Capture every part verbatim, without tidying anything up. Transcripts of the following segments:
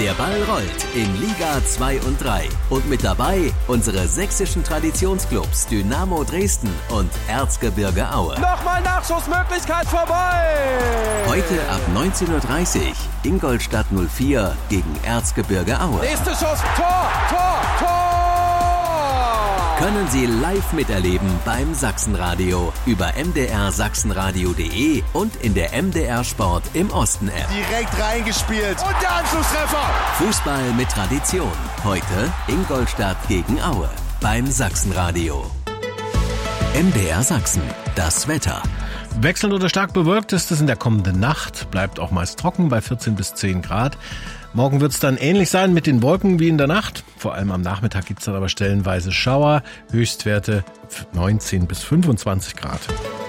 Der Ball rollt in Liga zwei und drei. Und mit dabei unsere sächsischen Traditionsclubs Dynamo Dresden und Erzgebirge Aue. Nochmal Nachschussmöglichkeit vorbei! Heute ab neunzehn Uhr dreißig Ingolstadt null vier gegen Erzgebirge Aue. Nächste Schuss, Tor, Tor, Tor! Können Sie live miterleben beim Sachsenradio über m d r sachsenradio punkt d e und in der M D R Sport im Osten App. Direkt reingespielt und der Anschlusstreffer. Fußball mit Tradition. Heute Ingolstadt gegen Aue beim Sachsenradio. M D R Sachsen, das Wetter. Wechselnd oder stark bewölkt ist es in der kommenden Nacht, bleibt auch meist trocken bei vierzehn bis zehn Grad. Morgen wird es dann ähnlich sein mit den Wolken wie in der Nacht. Vor allem am Nachmittag gibt es dann aber stellenweise Schauer, Höchstwerte neunzehn bis fünfundzwanzig Grad.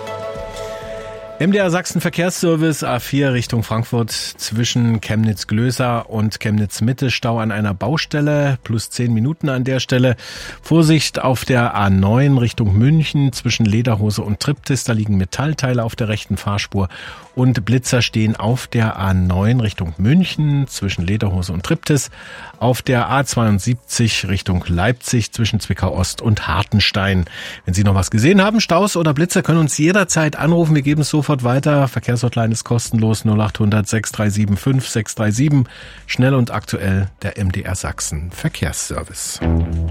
M D R Sachsen Verkehrsservice A vier Richtung Frankfurt zwischen Chemnitz-Glösa und Chemnitz-Mitte. Stau an einer Baustelle, plus zehn Minuten an der Stelle. Vorsicht auf der A neun Richtung München zwischen Lederhose und Triptis. Da liegen Metallteile auf der rechten Fahrspur und Blitzer stehen auf der A neun Richtung München zwischen Lederhose und Triptis. Auf der A zweiundsiebzig Richtung Leipzig zwischen Zwickau Ost und Hartenstein. Wenn Sie noch was gesehen haben, Staus oder Blitzer, können uns jederzeit anrufen. Wir geben es sofort weiter. Verkehrshotline ist kostenlos null acht hundert sechs drei sieben fünf sechs drei sieben. Schnell und aktuell der M D R Sachsen Verkehrsservice.